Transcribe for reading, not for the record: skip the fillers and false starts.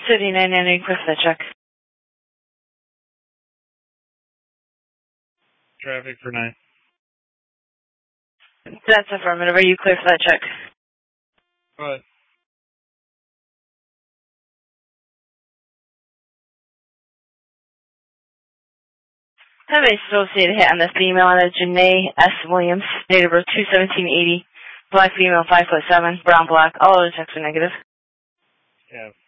City 998, clear for that check. Traffic for 9. That's affirmative. Are you clear for that check? Go ahead. I have an associated hit on this female on a Janae S. Williams, date of birth 2/17/80, black female, 5'7", brown black. All other checks are negative. Yeah.